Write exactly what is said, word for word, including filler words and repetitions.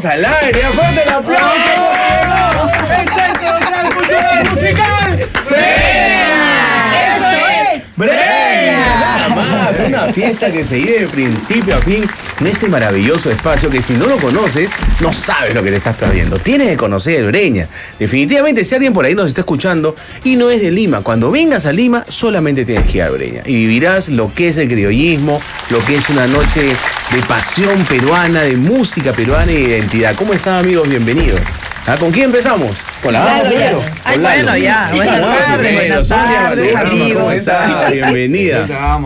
estamos al aire. ¡Fuerte el aplauso! ¡El Centro Social Cultural Musical! ¡Breña! ¡Eso es! ¡Breña! Nada más, una fiesta que se vive de principio a fin en este maravilloso espacio que si no lo conoces, no sabes lo que te estás perdiendo. Tienes que conocer el Breña. Definitivamente, si alguien por ahí nos está escuchando y no es de Lima, cuando vengas a Lima, solamente tienes que ir al Breña. Y vivirás lo que es el criollismo, lo que es una noche de pasión peruana, de música peruana y de identidad. ¿Cómo están, amigos? Bienvenidos. ¿Ah, ¿Con quién empezamos? Con la dama primero. Ay, bueno, ya. Buenas tardes, buenas tardes, amigos. ¿Cómo está? Bienvenida.